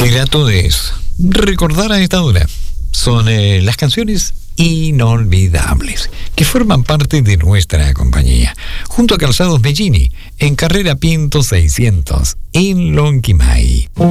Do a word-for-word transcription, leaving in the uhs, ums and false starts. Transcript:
Qué grato es recordar a esta hora. Son eh, las canciones inolvidables que forman parte de nuestra compañía, junto a Calzados Bellini, en Carrera Pinto seiscientos, en Lonquimay.